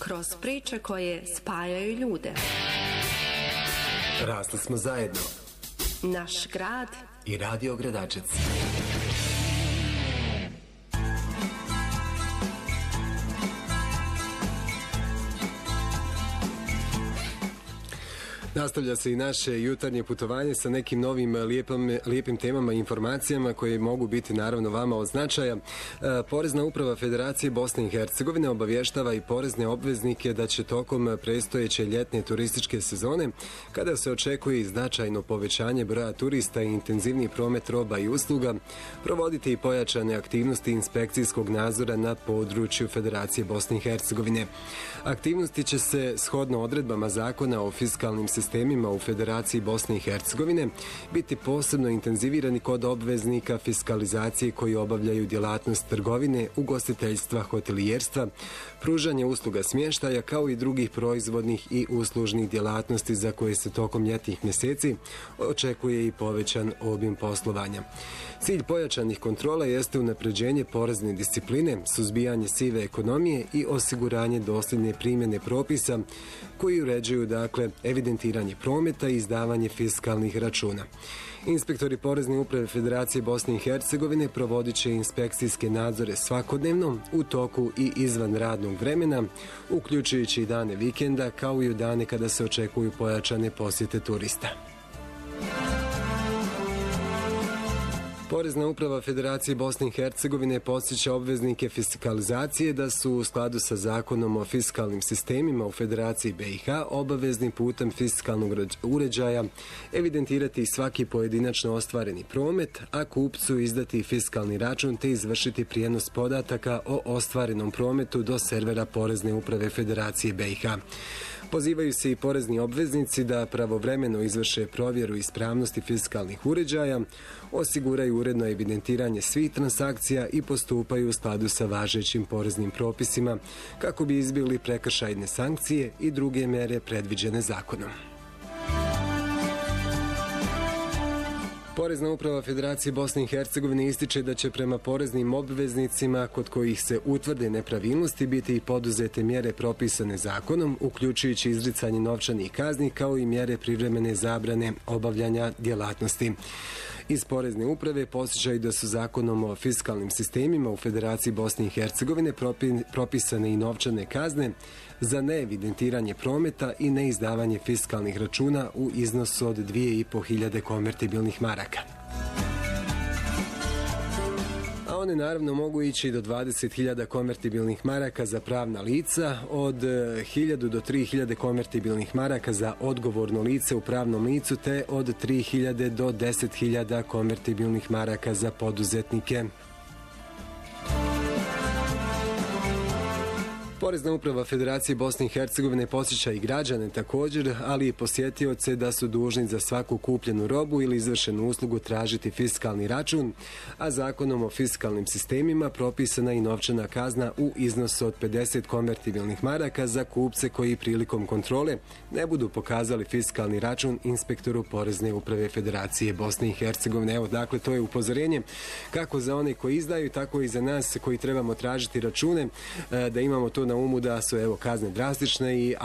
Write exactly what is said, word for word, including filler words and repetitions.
kroz priče koje spajaju ljude. Rasli smo zajedno. Naš grad i Radio Gradačec. Nastavlja se i naše jutarnje putovanje sa nekim novim lijepim, lijepim temama i informacijama koje mogu biti naravno vama od značaja. Porezna uprava Federacije Bosne i Hercegovine obavještava i porezne obveznike da će tokom predstojeće ljetne turističke sezone, kada se očekuje i značajno povećanje broja turista i intenzivniji promet roba i usluga, provoditi i pojačane aktivnosti inspekcijskog nadzora na području Federacije Bosne i Hercegovine. Aktivnosti će se shodno odredbama zakona o fiskalnim sistemima sistemima u Federaciji Bosne i Hercegovine biti posebno intenzivirani kod obveznika fiskalizacije koji obavljaju djelatnost trgovine, ugostiteljstva, hotelijerstva, pružanje usluga smještaja kao i drugih proizvodnih i uslužnih djelatnosti za koje se tokom ljetnih mjeseci očekuje i povećan obim poslovanja. Cilj pojačanih kontrola jeste unapređenje porezne discipline, suzbijanje sive ekonomije i osiguranje dosljedne primjene propisa koji uređuju dakle evidentiranje prometa i izdavanje fiskalnih računa. Inspektori porezne uprave Federacije Bosne i Hercegovine provodit će inspekcijske nadzore svakodnevno u toku i izvan radnog vremena, uključujući i dane vikenda kao i u dane kada se očekuju pojačane posjete turista. Porezna uprava Federacije Bosne i Hercegovine podsjeća obveznike fiskalizacije da su u skladu sa zakonom o fiskalnim sistemima u Federaciji B i H obavezni putem fiskalnog uređaja evidentirati svaki pojedinačno ostvareni promet, a kupcu izdati fiskalni račun te izvršiti prijenos podataka o ostvarenom prometu do servera Porezne uprave Federacije B i H. Pozivaju se i porezni obveznici da pravovremeno izvrše provjeru ispravnosti fiskalnih uređaja, osiguraju uredno evidentiranje svih transakcija i postupaju u skladu sa važećim poreznim propisima kako bi izbjegli prekršajne sankcije i druge mere predviđene zakonom. Porezna uprava Federacije Bosne i Hercegovine ističe da će prema poreznim obveznicima kod kojih se utvrde nepravilnosti biti i poduzete mjere propisane zakonom, uključujući izricanje novčanih kazni kao i mjere privremene zabrane obavljanja djelatnosti. Iz porezne uprave podsjećaju da su zakonom o fiskalnim sistemima u Federaciji Bosne i Hercegovine propisane i novčane kazne za neevidentiranje prometa i neizdavanje fiskalnih računa u iznosu od dvije i po hiljade konvertibilnih maraka. A one naravno mogu ići do dvadeset hiljada konvertibilnih maraka za pravna lica, od hiljadu do tri hiljade konvertibilnih maraka za odgovorno lice u pravnom licu te od tri hiljade do deset hiljada konvertibilnih maraka za poduzetnike. Porezna uprava Federacije Bosne i Hercegovine podsjeća i građane također, ali i posjetioce da su dužni za svaku kupljenu robu ili izvršenu uslugu tražiti fiskalni račun, a zakonom o fiskalnim sistemima propisana i novčana kazna u iznosu od pedeset konvertibilnih maraka za kupce koji prilikom kontrole ne budu pokazali fiskalni račun inspektoru Porezne uprave Federacije Bosne i Hercegovine. Evo, dakle, to je upozorenje kako za one koji izdaju, tako i za nas koji trebamo tražiti račune, da imamo to na umu da su evo kazne drastične i